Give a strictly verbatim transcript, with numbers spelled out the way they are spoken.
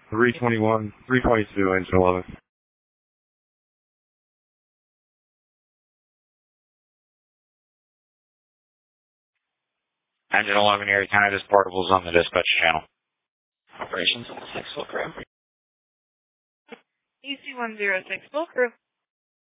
three twenty-one, three twenty-two, engine eleven. Engine eleven, Erie County, this portable's on the dispatch channel. Operations on six, full crew. E C one zero six, full crew.